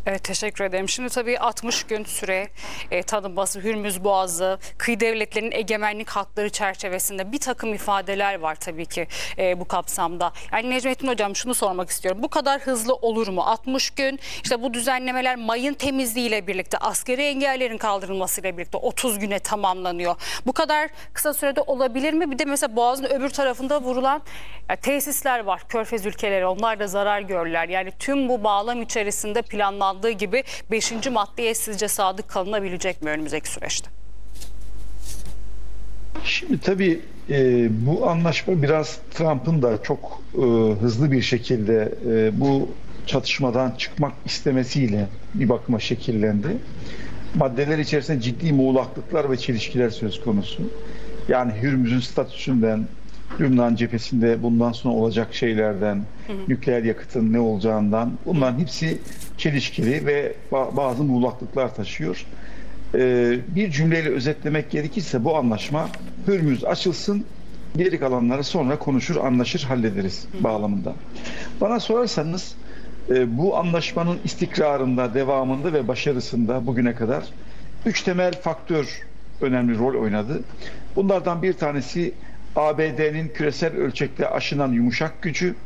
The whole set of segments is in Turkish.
Evet, teşekkür ederim. Şimdi tabii 60 gün süre tanınması, Hürmüz Boğazı, kıyı devletlerinin egemenlik hakları çerçevesinde bir takım ifadeler var tabii ki bu kapsamda. Yani Necmettin Hocam, şunu sormak istiyorum. Bu kadar hızlı olur mu? 60 gün, işte bu düzenlemeler mayın temizliğiyle birlikte, askeri engellerin kaldırılmasıyla birlikte 30 güne tamamlanıyor. Bu kadar kısa sürede olabilir mi? Bir de mesela Boğaz'ın öbür tarafında vurulan tesisler var. Körfez ülkeleri, onlar da zarar görürler. Yani tüm bu bağlam içerisinde planlandığı gibi 5. maddeye sizce sadık kalınabilecek mi önümüzdeki süreçte? Şimdi tabii bu anlaşma biraz Trump'ın da çok hızlı bir şekilde bu çatışmadan çıkmak istemesiyle bir bakıma şekillendi. Maddeler içerisinde ciddi muğlaklıklar ve çelişkiler söz konusu. Yani Hürmüz'ün statüsünden, Lübnan cephesinde bundan sonra olacak şeylerden, nükleer yakıtın ne olacağından, bunların hepsi çelişkili ve bazı muğlaklıklar taşıyor. Bir cümleyle özetlemek gerekirse bu anlaşma Hürmüz açılsın, geri kalanları sonra konuşur, anlaşır, hallederiz bağlamında. Bana sorarsanız bu anlaşmanın istikrarında, devamında ve başarısında bugüne kadar 3 temel faktör önemli rol oynadı. Bunlardan bir tanesi ABD'nin küresel ölçekte aşınan yumuşak gücü,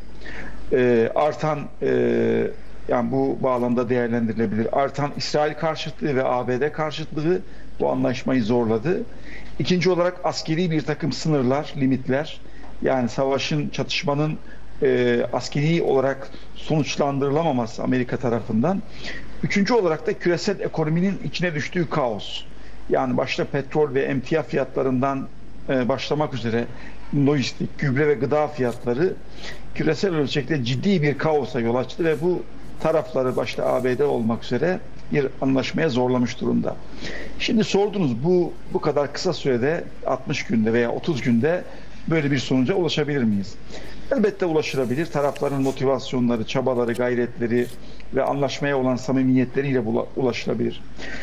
artan yani bu bağlamda değerlendirilebilir. Artan İsrail karşıtlığı ve ABD karşıtlığı bu anlaşmayı zorladı. İkinci olarak askeri bir takım sınırlar, limitler, yani savaşın, çatışmanın askeri olarak sonuçlandırılamaması Amerika tarafından. Üçüncü olarak da küresel ekonominin içine düştüğü kaos. Yani başta petrol ve emtia fiyatlarından başlamak üzere lojistik, gübre ve gıda fiyatları küresel ölçekte ciddi bir kaosa yol açtı ve bu tarafları başta ABD olmak üzere bir anlaşmaya zorlamış durumda. Şimdi sordunuz, bu kadar kısa sürede 60 günde veya 30 günde böyle bir sonuca ulaşabilir miyiz? Elbette ulaşılabilir. Tarafların motivasyonları, çabaları, gayretleri ve anlaşmaya olan samimiyetleriyle ulaşılabilir.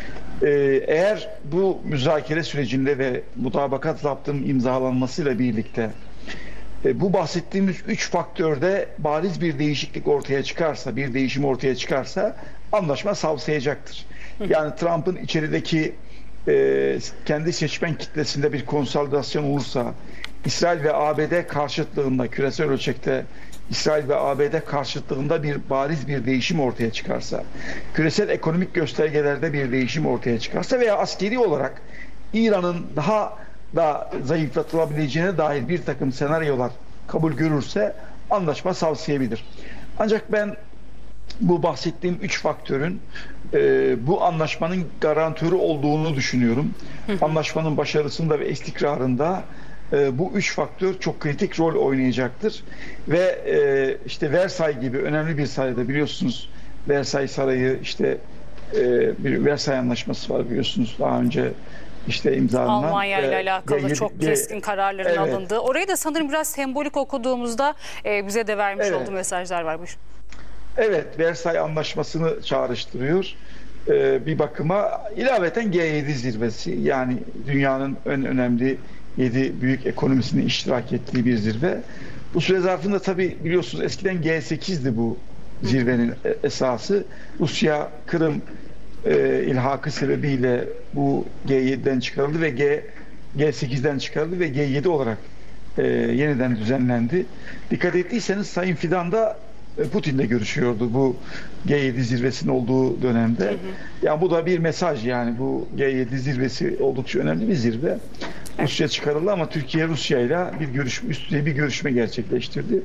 Eğer bu müzakere sürecinde ve mutabakat zaptının imzalanmasıyla birlikte bu bahsettiğimiz 3 faktörde bariz bir değişiklik ortaya çıkarsa, bir değişim ortaya çıkarsa anlaşma savsayacaktır. Yani Trump'ın içerideki kendi seçmen kitlesinde bir konsolidasyon olursa, İsrail ve ABD karşıtlığında, küresel ölçekte İsrail ve ABD karşıtlığında bariz bir değişim ortaya çıkarsa, küresel ekonomik göstergelerde bir değişim ortaya çıkarsa veya askeri olarak İran'ın daha da zayıflatılabileceğine dair bir takım senaryolar kabul görürse anlaşma savsayabilir. Ancak ben bu bahsettiğim 3 faktörün bu anlaşmanın garantörü olduğunu düşünüyorum. Anlaşmanın başarısında ve istikrarında bu 3 faktör çok kritik rol oynayacaktır. Ve işte Versay gibi önemli bir sarayda, biliyorsunuz Versay Sarayı, işte bir Versay Anlaşması var, biliyorsunuz, daha önce işte imzalanan. Almanya ile alakalı çok keskin kararların evet, alındığı. Orayı da sanırım biraz sembolik okuduğumuzda bize de vermiş olduğu mesajlar var. Buyurun. Evet, Versay Anlaşması'nı çağrıştırıyor. Bir bakıma ilaveten G7 zirvesi, yani dünyanın en önemli 7 büyük ekonomisinin iştirak ettiği bir zirve. Bu süre zarfında tabii biliyorsunuz eskiden G8'di bu zirvenin esası. Rusya Kırım ilhakı sebebiyle bu G7'den çıkarıldı ve G8'den çıkarıldı ve G7 olarak yeniden düzenlendi. Dikkat ettiyseniz Sayın Fidan da Putin'le görüşüyordu bu G7 zirvesinin olduğu dönemde. Yani bu da bir mesaj, yani bu G7 zirvesi oldukça önemli bir zirve. Rusya çıkarıldı ama Türkiye Rusya ile bir görüşme gerçekleştirdi.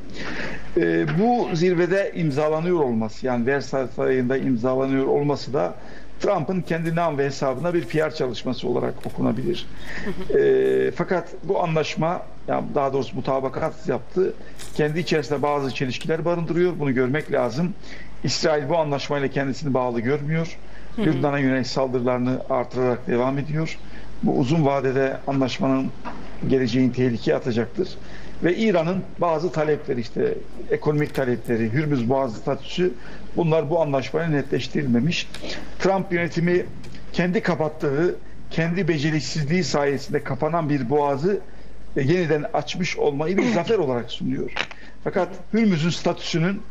Bu zirvede imzalanıyor olması, yani Versay Sarayı'nda imzalanıyor olması da Trump'ın kendi nam ve hesabına bir PR çalışması olarak okunabilir. Fakat bu anlaşma, yani daha doğrusu mutabakat yaptı, kendi içerisinde bazı çelişkiler barındırıyor. Bunu görmek lazım. İsrail bu anlaşmayla kendisini bağlı görmüyor. Lübnan'a yönelik saldırılarını artırarak devam ediyor. Bu uzun vadede anlaşmanın geleceğini tehlikeye atacaktır. Ve İran'ın bazı talepleri, işte ekonomik talepleri, Hürmüz Boğazı statüsü, bunlar bu anlaşmayla netleştirilmemiş. Trump yönetimi kendi kapattığı, kendi beceriksizliği sayesinde kapanan bir boğazı yeniden açmış olmayı bir zafer olarak sunuyor. Fakat Hürmüz'ün statüsünün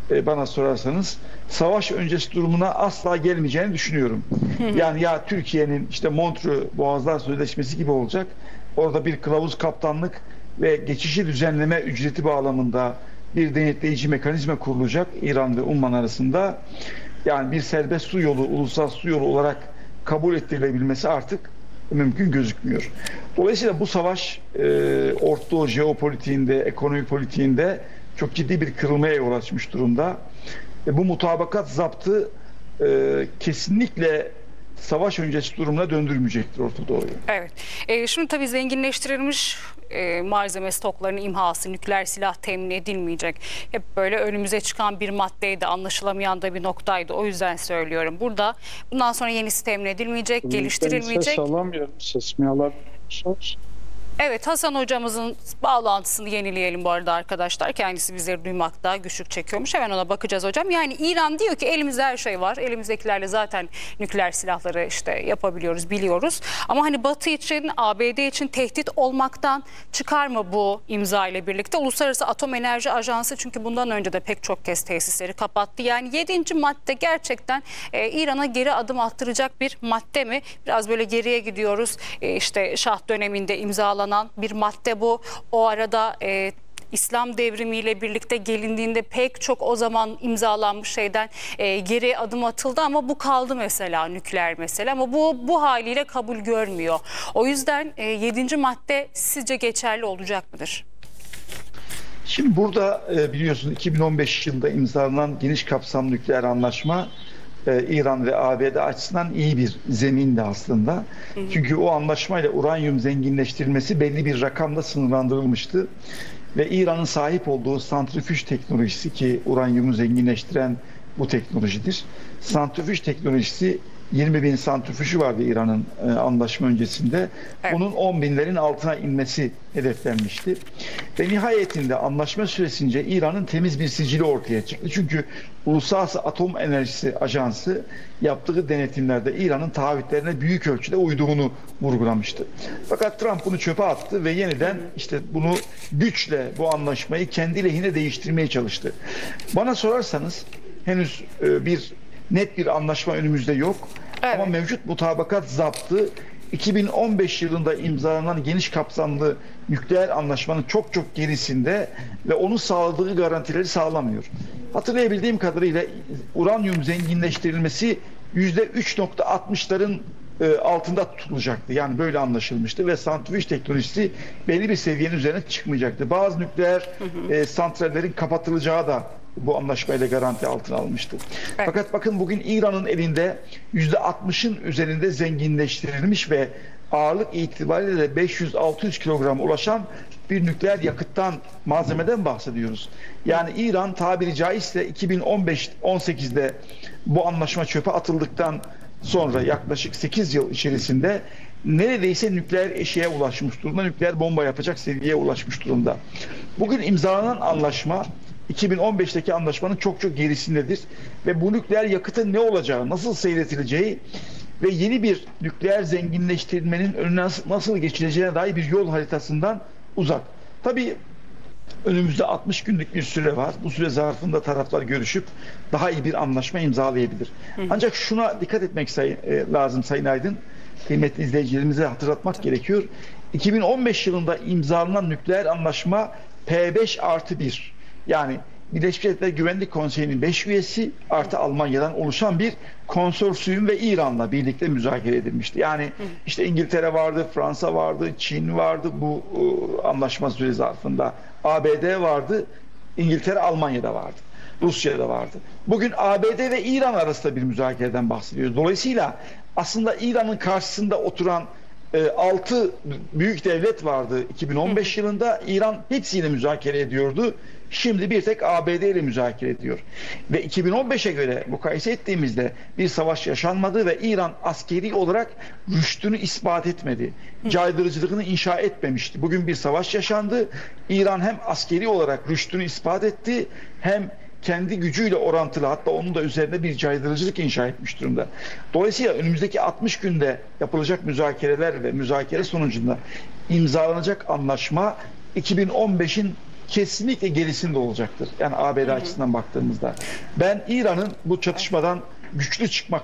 bana sorarsanız savaş öncesi durumuna asla gelmeyeceğini düşünüyorum. Yani ya Türkiye'nin işte Montreux Boğazlar Sözleşmesi gibi olacak. Orada bir kılavuz kaptanlık ve geçici düzenleme ücreti bağlamında bir denetleyici mekanizma kurulacak İran ve Umman arasında. Yani bir serbest su yolu, ulusal su yolu olarak kabul ettirilebilmesi artık mümkün gözükmüyor. Dolayısıyla bu savaş Orta Doğu jeopolitiğinde, ekonomi politiğinde çok ciddi bir kırılmaya yol açmış durumda. Bu mutabakat zaptı kesinlikle savaş öncesi durumuna döndürmeyecektir Orta Doğu'yu. Evet. Şimdi tabii zenginleştirilmiş malzeme stoklarının imhası, nükleer silah temin edilmeyecek. Hep böyle önümüze çıkan bir maddeydi, anlaşılamayan da bir noktaydı. O yüzden söylüyorum. Bundan sonra yenisi temin edilmeyecek, geliştirilmeyecek. Ses alamıyorum. Sesimi alabiliyorsunuz. Evet, Hasan hocamızın bağlantısını yenileyelim bu arada arkadaşlar. Kendisi bizleri duymakta güçlük çekiyormuş. Hemen ona bakacağız hocam. Yani İran diyor ki elimizde her şey var. Elimizdekilerle zaten nükleer silahları işte yapabiliyoruz, biliyoruz. Ama hani Batı için, ABD için tehdit olmaktan çıkar mı bu imza ile birlikte? Uluslararası Atom Enerji Ajansı çünkü bundan önce de pek çok kez tesisleri kapattı. Yani 7. madde gerçekten İran'a geri adım attıracak bir madde mi? Biraz böyle geriye gidiyoruz. İşte Şah döneminde imzalanan bir madde bu. O arada İslam devrimiyle birlikte gelindiğinde pek çok o zaman imzalanmış şeyden geri adım atıldı ama bu kaldı mesela, nükleer mesele, ama bu haliyle kabul görmüyor. O yüzden 7. madde sizce geçerli olacak mıdır? Şimdi burada biliyorsunuz 2015 yılında imzalanan geniş kapsamlı nükleer anlaşma İran ve ABD açısından iyi bir zemindi aslında. Çünkü o anlaşmayla uranyum zenginleştirilmesi belli bir rakamla sınırlandırılmıştı. Ve İran'ın sahip olduğu santrifüj teknolojisi, ki uranyumu zenginleştiren bu teknolojidir. Santrifüj teknolojisi 20.000 santrifüjü vardı İran'ın anlaşma öncesinde. Evet. Bunun 10.000'lerin altına inmesi hedeflenmişti. Ve nihayetinde anlaşma süresince İran'ın temiz bir sicili ortaya çıktı. Çünkü Uluslararası Atom Enerjisi Ajansı yaptığı denetimlerde İran'ın taahhütlerine büyük ölçüde uyduğunu vurgulamıştı. Fakat Trump bunu çöpe attı ve yeniden işte bunu güçle, bu anlaşmayı kendi lehine değiştirmeye çalıştı. Bana sorarsanız henüz bir net bir anlaşma önümüzde yok. Evet. Ama mevcut mutabakat zaptı 2015 yılında imzalanan geniş kapsamlı nükleer anlaşmanın çok çok gerisinde ve onun sağladığı garantileri sağlamıyor. Hatırlayabildiğim kadarıyla uranyum zenginleştirilmesi %3.60'ların altında tutulacaktı. Yani böyle anlaşılmıştı ve santrifüj teknolojisi belli bir seviyenin üzerine çıkmayacaktı. Bazı nükleer santrallerin kapatılacağı da bu anlaşmayla garanti altına almıştı. Evet. Fakat bakın bugün İran'ın elinde %60'ın üzerinde zenginleştirilmiş ve ağırlık itibariyle de 500-600 kilogram ulaşan bir nükleer yakıttan, malzemeden bahsediyoruz. Yani İran tabiri caizse 2015-18'de bu anlaşma çöpe atıldıktan sonra yaklaşık 8 yıl içerisinde neredeyse nükleer eşiğe ulaşmış durumda, nükleer bomba yapacak seviyeye ulaşmış durumda. Bugün imzalanan anlaşma 2015'teki anlaşmanın çok çok gerisindedir ve bu nükleer yakıtın ne olacağı, nasıl seyretileceği ve yeni bir nükleer zenginleştirmenin önüne nasıl geçileceğine dair bir yol haritasından uzak. Tabii önümüzde 60 günlük bir süre var. Bu süre zarfında taraflar görüşüp daha iyi bir anlaşma imzalayabilir. Ancak şuna dikkat etmek lazım Sayın Aydın. Kıymetli izleyicilerimize hatırlatmak gerekiyor. 2015 yılında imzalanan nükleer anlaşma P5+1, yani Birleşmiş Milletler Güvenlik Konseyi'nin 5 üyesi artı Almanya'dan oluşan bir konsorsiyum ve İran'la birlikte müzakere edilmişti. Yani işte İngiltere vardı, Fransa vardı, Çin vardı bu anlaşma süresi zarfında. ABD vardı, İngiltere, Almanya'da vardı. Rusya'da vardı. Bugün ABD ve İran arasında bir müzakereden bahsediyoruz. Dolayısıyla aslında İran'ın karşısında oturan 6 büyük devlet vardı 2015 yılında. İran hepsiyle müzakere ediyordu. Şimdi bir tek ABD ile müzakere ediyor. Ve 2015'e göre mukayese ettiğimizde bir savaş yaşanmadı ve İran askeri olarak rüştünü ispat etmedi. Caydırıcılığını inşa etmemişti. Bugün bir savaş yaşandı. İran hem askeri olarak rüştünü ispat etti, hem kendi gücüyle orantılı, hatta onun da üzerinde bir caydırıcılık inşa etmiş durumda. Dolayısıyla önümüzdeki 60 günde yapılacak müzakereler ve müzakere sonucunda imzalanacak anlaşma 2015'in kesinlikle gerisinde olacaktır. Yani ABD açısından baktığımızda. Ben İran'ın bu çatışmadan güçlü çıkmak